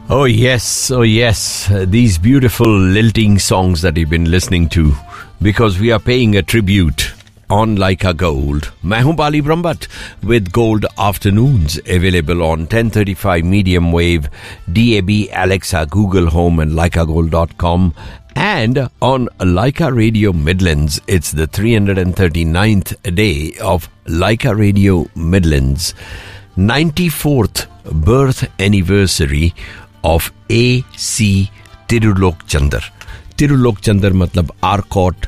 Oh yes, these beautiful lilting songs that you've been listening to, because we are paying a tribute on Laika Gold. मैं हूं बाली Brahmbhatt with Gold Afternoons, available on 1035 medium wave, DAB, Alexa, Google Home and laikagold.com, and on Laika Radio Midlands. It's the 339th day of Laika Radio Midlands, 94th birth anniversary of A.C. Tirulok Chandar मतलब Arcot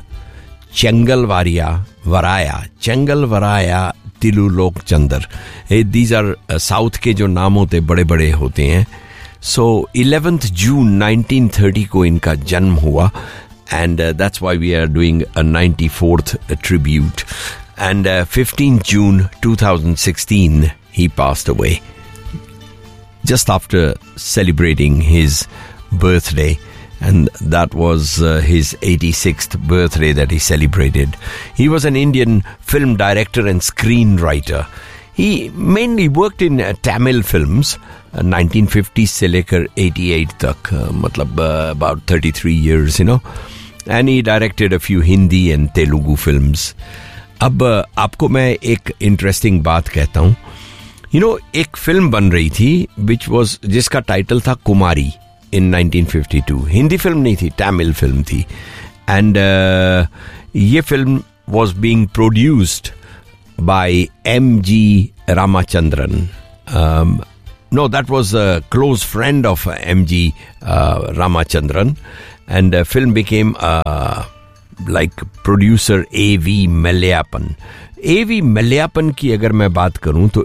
चंगलवाराया तिरुलोक Chandar. These are south के जो नाम होते बड़े बड़े होते हैं. So 11th June 1930 को इनका जन्म हुआ, and that's why we are doing a 94th tribute. And 15th June 2016 he passed away, just after celebrating his birthday, and that was his 86th birthday that he celebrated. He was an Indian film director and screenwriter. He mainly worked in Tamil films, 1950 से लेकर 88 तक, मतलब about 33 years, you know, and he directed a few Hindi and Telugu films. अब आपको मैं एक interesting बात कहता हूँ. You know, एक फिल्म बन रही थी जिसका टाइटल था कुमारी in 1952. हिंदी फिल्म नहीं थी, तमिल फिल्म थी, and ये film was being produced by M.G. Ramachandran. No, that was a close friend of M.G. Ramachandran, and the film became like producer A.V. Mellappan. A.V. Mellappan की अगर मैं बात करूं तो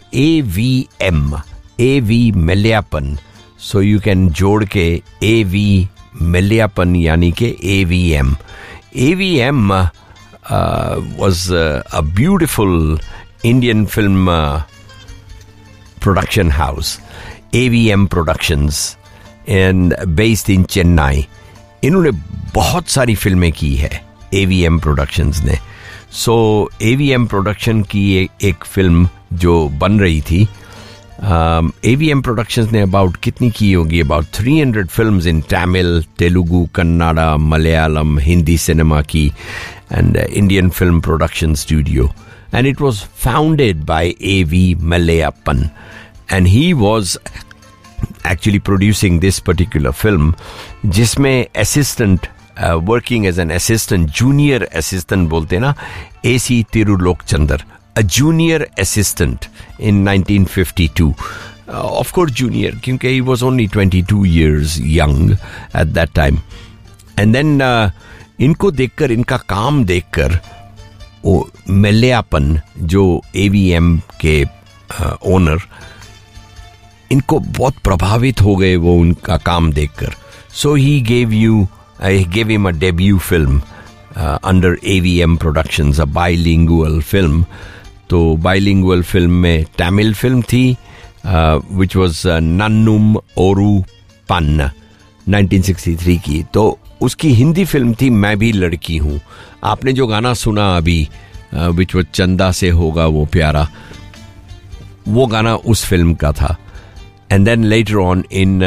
A.V. Mellappan, so you can जोड़ के A.V. Mellappan यानी के AVM. AVM was a beautiful Indian film production house, AVM Productions, and based in Chennai. इन्होंने बहुत सारी फिल्में की है AVM Productions ने. So AVM Production की एक फिल्म जो बन रही थी, AVM Productions ने about कितनी की होगी, about 300 films in Tamil, Telugu, Kannada, Malayalam, Hindi cinema की, and Indian Film Production Studio. And it was founded by A.V. Mellappan, and he was actually producing this particular film, जिसमें assistant, working as an assistant, junior assistant बोलते ना, A.C. Tirulok Chandar, a junior assistant in 1952. Of course junior, क्योंकि he was only 22 years young at that time. And then इनको देखकर, इनका काम देखकर, Mellappan जो AVM के ओनर, इनको बहुत प्रभावित हो गए वो उनका काम देखकर. So he gave him a debut film under AVM Productions, a bilingual film. तो bilingual film में Tamil film थी, which was Nannum Oru Panna 1963 की. तो उसकी हिंदी फिल्म थी मैं भी लड़की हूँ. आपने जो गाना सुना अभी, which was चंदा से होगा वो प्यारा, वो गाना उस फिल्म का था. And then later on in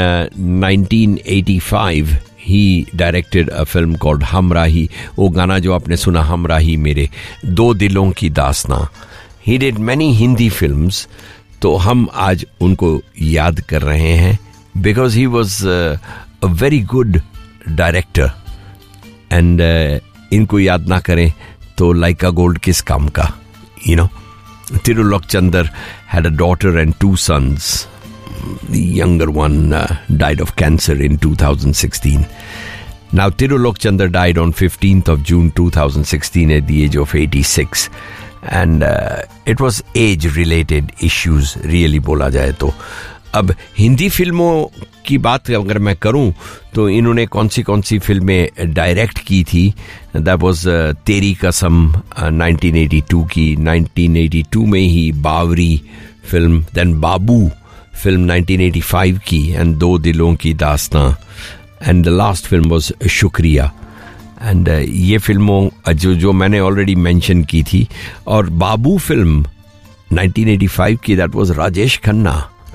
1985 he directed a film called Hamrahi. वो गाना जो आपने सुना, Hamrahi मेरे दो दिलों की दास्तां. He did many Hindi films. तो हम आज उनको याद कर रहे हैं because he was a very good director. And इनको याद ना करें तो Laika Gold किस काम का, you know. Tirulok Chandar had a daughter and two sons. The younger one died of cancer in 2016. Now Tirulok Chandar died on 15th of June 2016 at the age of 86. And it was age-related issues, really बोला जाए तो. अब हिंदी फिल्मों की बात अगर मैं करूं तो इन्होंने कौन सी फिल्में डायरेक्ट की थी. That was तेरी कसम 1982 की. 1982 में ही बावरी फिल्म, then बाबू फिल्म 1985 की, and दो दिलों की दास्तां, and the last film was शुक्रिया. एंड ये फिल्मों जो मैंने ऑलरेडी मेंशन की थी. और बाबू फिल्म 1985 की, that was Rajesh Khanna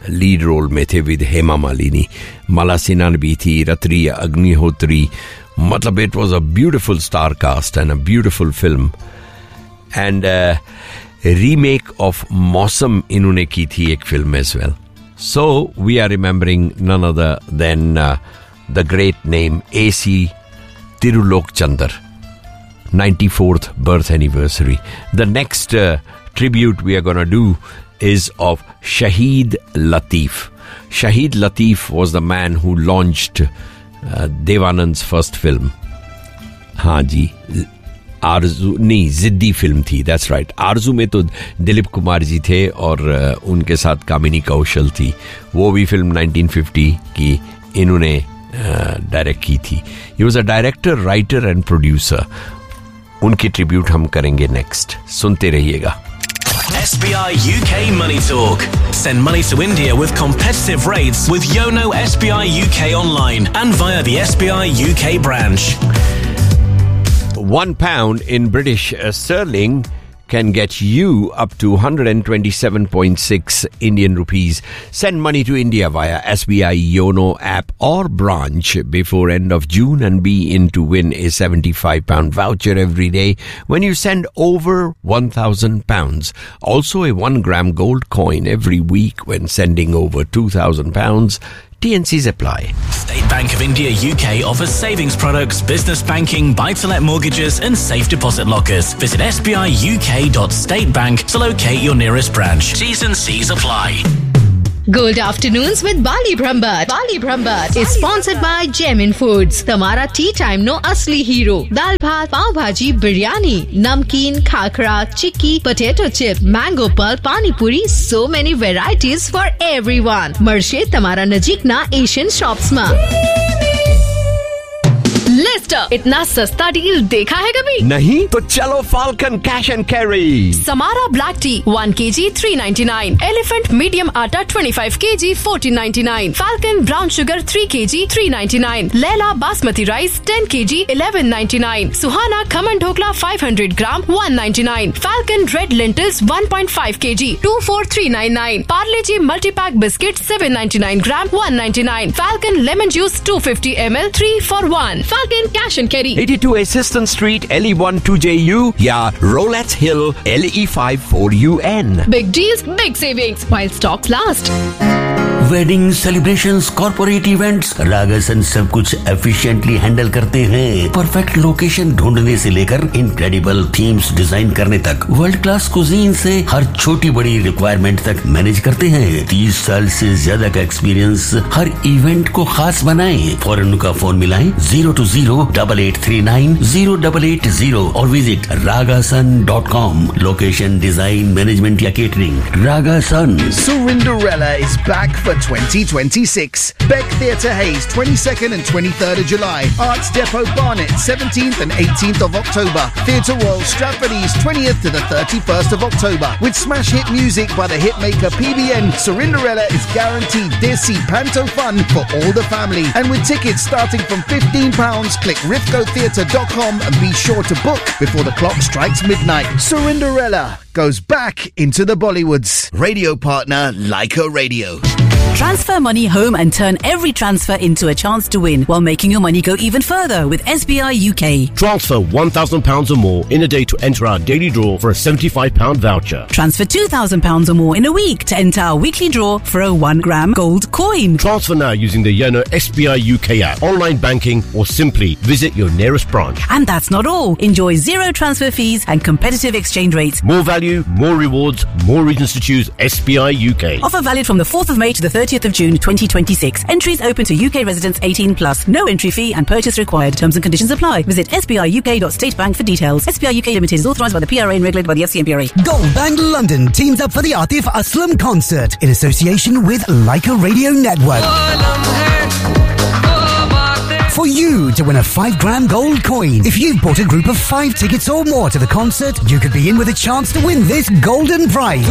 lead role में थे विद हेमा मालिनी. माला सिन्हा भी थी, रतरी अग्निहोत्री. मतलब it was a beautiful star cast and a beautiful film. And remake of मौसम इन्होंने की थी एक film as well. So we are remembering none other than the great name A.C. Tirulokchandar, 94th birth anniversary. The next tribute we are going to do is of Shahid Latif. Shahid Latif was the man who launched Devanand's first film. हाँ जी, आरजू नहीं, जिद्दी film थी. That's right. आरजू में तो दिलीप कुमार जी थे और उनके साथ कामिनी कौशल थी. वो भी फिल्म 1950 की इन्होंने डायरेक्ट की थी. He was a director, writer and producer. उनकी ट्रिब्यूट हम करेंगे नेक्स्ट. सुनते रहिएगा. SBI UK Money Talk. Send money to India with competitive rates with Yono SBI UK online and via the SBI UK branch. £1 in British sterling can get you up to 127.6 Indian rupees. Send money to India via SBI Yono app or branch before end of June and be in to win a £75 voucher every day when you send over £1,000. Also a 1 gram gold coin every week when sending over £2,000. TNCs apply. State Bank of India UK offers savings products, business banking, buy-to-let mortgages and safe deposit lockers. Visit sbiuk.statebank to locate your nearest branch. T's and C's apply. Gold Afternoons with Bali Brahmbhatt. Bali Brahmbhatt is sponsored by Gemin Foods. Tamara tea time no asli hero. Dal bhat, pav bhaji, biryani, namkeen, khakra, chikki, potato chip, mango pulp, pani puri. So many varieties for everyone. Marshe Tamara nazik na Asian shops ma. Lister, इतना सस्ता deal देखा है कभी? नहीं? तो चलो Falcon Cash and Carry. Samara Black Tea 1 kg 399. Elephant Medium Atta 25 kg 1499. Falcon Brown Sugar 3 kg 399. Leila Basmati Rice 10 kg 1199. Suhana Khaman Dhokla 500 gram 199. Falcon Red Lentils 1.5 kg 24399. Parle G Multi-Pack Biscuit 799 gram 199. Falcon Lemon Juice 250 ml 3 for 1. Falcon Cash and Carry 82 Assistant Street LE1 2JU या Rolettes Hill LE5 4UN. Big deals, big savings while stocks last. Wedding celebrations, corporate events, रागासन सब कुछ efficiently handle करते हैं. Perfect location ढूंढने से लेकर incredible themes design करने तक, वर्ल्ड क्लास कुजीन से हर छोटी बड़ी रिक्वायरमेंट तक मैनेज करते हैं. 30 साल से ज्यादा का एक्सपीरियंस हर इवेंट को खास बनाएं. फौरन उनका फोन मिलाएं 020-8839-0880 और visit ragasan.com. Location, design, management या catering, रागासन. Surinderella is back for 2026. Beck Theatre Hayes, 22nd and 23rd of July. Arts Depot Barnet, 17th and 18th of October. Theatre Royal Stratford East, 20th to the 31st of October. With smash hit music by the hitmaker PBN, Surinderella is guaranteed desi panto fun for all the family. And with tickets starting from £15, click rifcotheatre.com and be sure to book before the clock strikes midnight. Surinderella goes back into the Bollywoods. Radio partner Leica Radio. Transfer money home and turn every transfer into a chance to win while making your money go even further with SBI UK. Transfer £1,000 or more in a day to enter our daily draw for a £75 voucher. Transfer £2,000 or more in a week to enter our weekly draw for a 1 gram gold coin. Transfer now using the Yono SBI UK app, online banking or simply visit your nearest branch. And that's not all. Enjoy zero transfer fees and competitive exchange rates. More value, more rewards, more reasons to choose SBI UK. Offer valid from the 4th of May to the 30th of June 2026. Entries open to UK residents 18 plus. No entry fee and purchase required. Terms and conditions apply. Visit sbiuk.statebank for details. SBI UK Limited is authorised by the PRA and regulated by the FCMPRA. Gold Bank London teams up for the Atif Aslam concert in association with Leica Radio Network. for you to win a 5 grand gold coin. If you've bought a group of 5 tickets or more to the concert, you could be in with a chance to win this golden prize.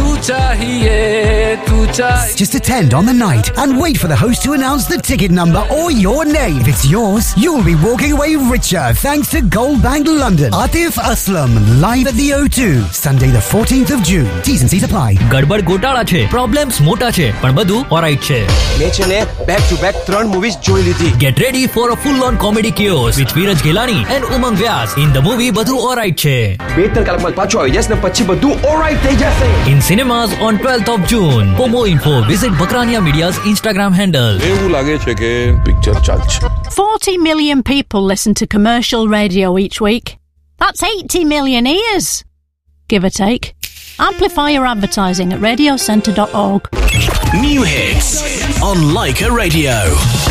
Just attend on the night and wait for the host to announce the ticket number or your name. If it's yours, you'll be walking away richer thanks to Gold Bank London. Atif Aslam live at the O2 Sunday the 14th of June. T's and C's apply. ગડબડ ગોટાળા છે, problems મોટા છે, પણ બધું alright છે. મેં છે ને બેક ટુ બેક 3 મૂવીઝ જોઈ લીધી. Get ready for a full on comedy chaos with Viraj Ghelani and Umang Vyas. In the movie બધું ઓલરાઈટ છે. 2-3 કલાકમાં પાછો આવી જશે ને પછી બધું ઓલરાઈટ થઈ જશે. In cinemas on 12th of June. For more info, visit Bakrania Media's Instagram handle. એવું લાગે છે કે પિક્ચર ચાલશે. 40 million people listen to commercial radio each week. That's 80 million ears, give or take. Amplify your advertising at radiocentre.org. New hits on Leica Radio.